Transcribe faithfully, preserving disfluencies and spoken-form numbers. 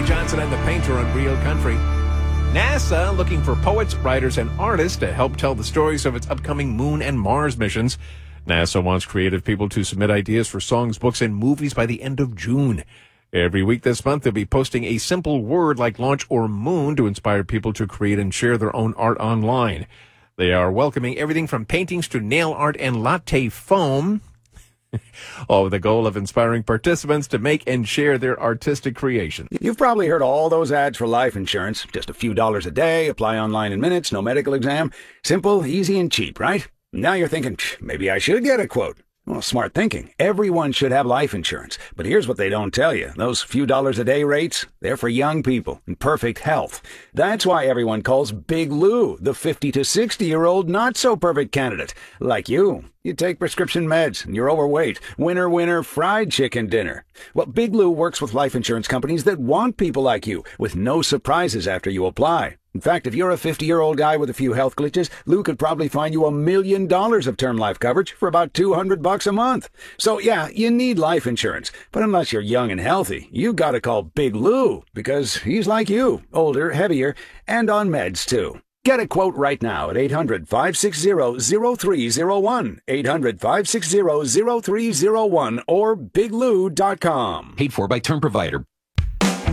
Johnson and the Painter on Real Country. NASA looking for poets, writers, and artists to help tell the stories of its upcoming Moon and Mars missions. NASA wants creative people to submit ideas for songs, books, and movies by the end of June. Every week this month, they'll be posting a simple word like launch or moon to inspire people to create and share their own art online. They are welcoming everything from paintings to nail art and latte foam, all with the goal of inspiring participants to make and share their artistic creation. You've probably heard all those ads for life insurance. Just a few dollars a day, apply online in minutes, no medical exam. Simple, easy, and cheap, right? Now you're thinking, maybe I should get a quote. Well, smart thinking. Everyone should have life insurance. But here's what they don't tell you. Those few dollars a day rates, they're for young people in perfect health. That's why everyone calls Big Lou the fifty to sixty-year-old not-so-perfect candidate. Like you. You take prescription meds, and you're overweight. Winner, winner, fried chicken dinner. Well, Big Lou works with life insurance companies that want people like you, with no surprises after you apply. In fact, if you're a fifty-year-old guy with a few health glitches, Lou could probably find you a million dollars of term life coverage for about two hundred bucks a month. So yeah, you need life insurance. But unless you're young and healthy, you gotta call Big Lou, because he's like you, older, heavier, and on meds too. Get a quote right now at eight hundred, five six zero, zero three zero one, eight hundred, five six zero, zero three zero one, or big lou dot com. Paid for by Term Provider.